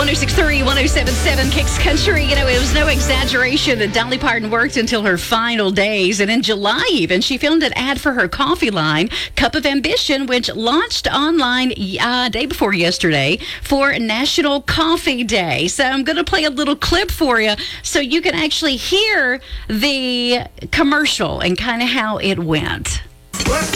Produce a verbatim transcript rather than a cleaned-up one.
oh six three, one oh seven seven Kicks Country. You know, it was no exaggeration that Dolly Parton worked until her final days. And in July even, she filmed an ad for her coffee line, Cup of Ambition, which launched online uh, day before yesterday for National Coffee Day. So I'm going to play a little clip for you so you can actually hear the commercial and kind of how it went.